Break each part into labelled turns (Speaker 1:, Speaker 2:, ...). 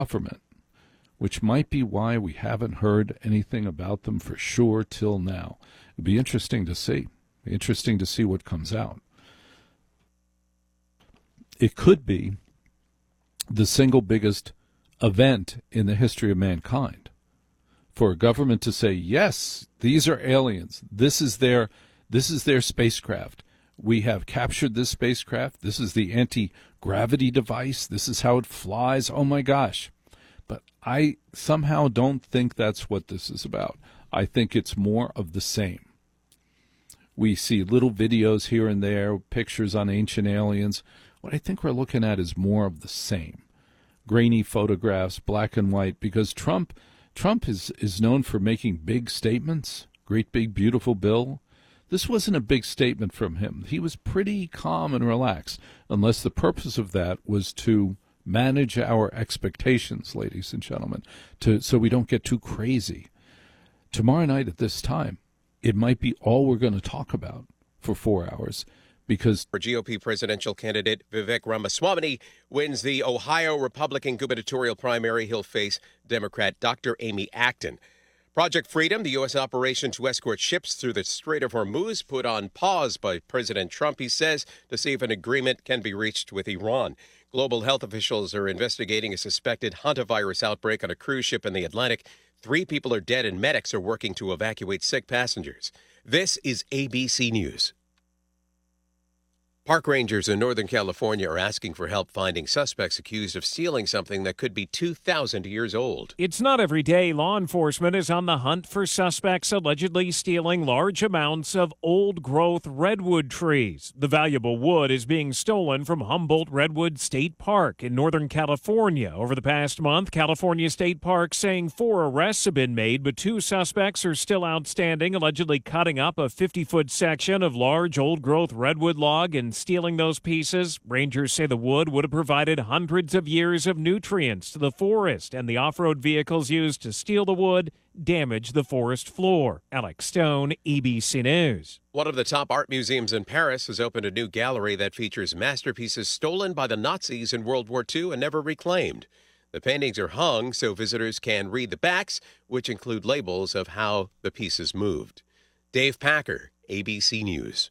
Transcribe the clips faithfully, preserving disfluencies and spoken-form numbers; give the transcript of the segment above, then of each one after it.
Speaker 1: government, which might be why we haven't heard anything about them for sure till now. It'd be interesting to see. Interesting to see what comes out. It could be the single biggest event in the history of mankind for a government to say, yes, these are aliens. This is their, this is their spacecraft. We have captured this spacecraft. This is the anti-gravity device. This is how it flies. Oh, my gosh. But I somehow don't think that's what this is about. I think it's more of the same. We see little videos here and there, pictures on ancient aliens. What I think we're looking at is more of the same. Grainy photographs, black and white, because Trump Trump is, is known for making big statements. Great big beautiful bill. This wasn't a big statement from him. He was pretty calm and relaxed, unless the purpose of that was to manage our expectations, ladies and gentlemen, to so we don't get too crazy. Tomorrow night at this time, it might be all we're going to talk about for four hours. Because
Speaker 2: for G O P presidential candidate Vivek Ramaswamy wins the Ohio Republican gubernatorial primary, he'll face Democrat Doctor Amy Acton. Project Freedom, the U S operation to escort ships through the Strait of Hormuz, put on pause by President Trump, he says, to see if an agreement can be reached with Iran. Global health officials are investigating a suspected hantavirus outbreak on a cruise ship in the Atlantic. Three people are dead and medics are working to evacuate sick passengers. This is A B C News. Park rangers in Northern California are asking for help finding suspects accused of stealing something that could be two thousand years old.
Speaker 3: It's not every day law enforcement is on the hunt for suspects allegedly stealing large amounts of old-growth redwood trees. The valuable wood is being stolen from Humboldt Redwood State Park in Northern California. Over the past month, California State Park saying four arrests have been made, but two suspects are still outstanding, allegedly cutting up a fifty-foot section of large old-growth redwood log and stealing those pieces. Rangers say the wood would have provided hundreds of years of nutrients to the forest, and the off-road vehicles used to steal the wood damaged the forest floor. Alex Stone, A B C News.
Speaker 2: One of the top art museums in Paris has opened a new gallery that features masterpieces stolen by the Nazis in World War Two and never reclaimed. The paintings are hung so visitors can read the backs, which include labels of how the pieces moved. Dave Packer, A B C News.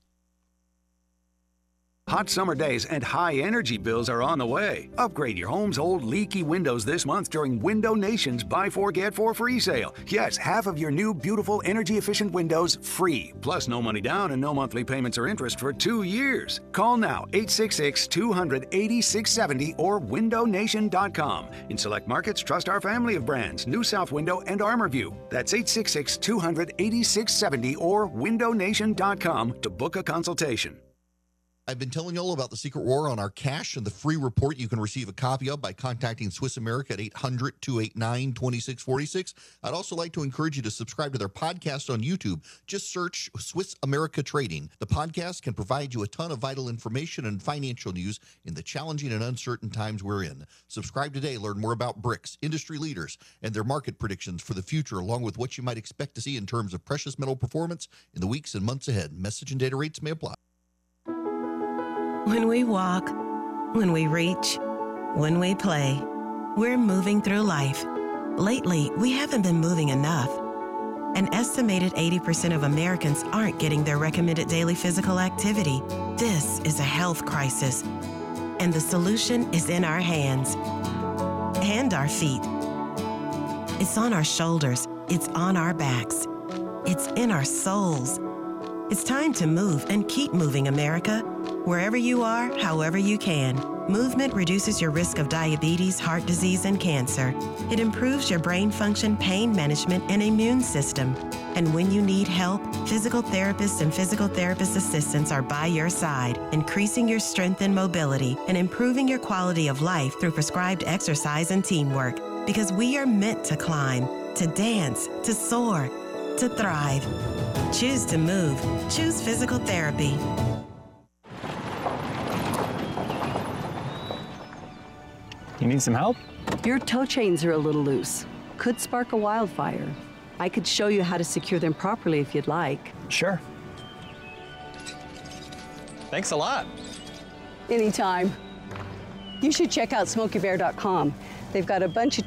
Speaker 4: Hot summer days and high energy bills are on the way. Upgrade your home's old leaky windows this month during Window Nation's Buy Four Get Four free sale. Yes, half of your new beautiful energy efficient windows free. Plus no money down and no monthly payments or interest for two years. Call now eight six six, two hundred, eighty-six seventy or window nation dot com. In select markets, trust our family of brands, New South Window and ArmorView. That's eight six six, two hundred, eighty-six seventy or window nation dot com to book a consultation.
Speaker 5: I've been telling you all about the secret war on our cash and the free report you can receive a copy of by contacting Swiss America at eight hundred, two eight nine, two six four six. I'd also like to encourage you to subscribe to their podcast on YouTube. Just search Swiss America Trading. The podcast can provide you a ton of vital information and financial news in the challenging and uncertain times we're in. Subscribe today. Learn more about BRICS, industry leaders, and their market predictions for the future, along with what you might expect to see in terms of precious metal performance in the weeks and months ahead. Message and data rates may apply.
Speaker 6: When we walk, when we reach, when we play, we're moving through life. Lately, we haven't been moving enough. An estimated eighty percent of Americans aren't getting their recommended daily physical activity. This is a health crisis, and the solution is in our hands and our feet. It's on our shoulders. It's on our backs. It's in our souls. It's time to move and keep moving, America. Wherever you are, however you can. Movement reduces your risk of diabetes, heart disease, and cancer. It improves your brain function, pain management, and immune system. And when you need help, physical therapists and physical therapist assistants are by your side, increasing your strength and mobility and improving your quality of life through prescribed exercise and teamwork. Because we are meant to climb, to dance, to soar, to thrive. Choose to move. Choose physical therapy.
Speaker 7: You need some help?
Speaker 8: Your tow chains are a little loose. Could spark a wildfire. I could show you how to secure them properly if you'd like.
Speaker 7: Sure. Thanks a lot.
Speaker 8: Anytime. You should check out smokey bear dot com. They've got a bunch of